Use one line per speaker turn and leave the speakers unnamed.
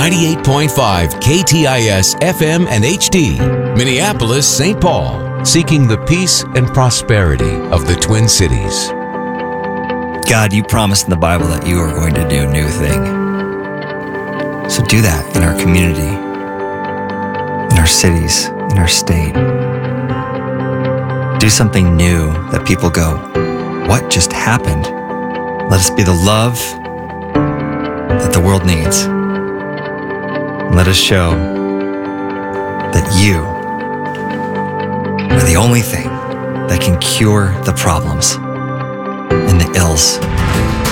98.5 KTIS FM and HD, Minneapolis, St. Paul, seeking the peace and prosperity of the Twin Cities.
God, you promised in the Bible that you are going to do a new thing. So do that in our community, in our cities, in our state. Do something new that people go, what just happened? Let us be the love that the world needs. Let us show that you are the only thing that can cure the problems and the ills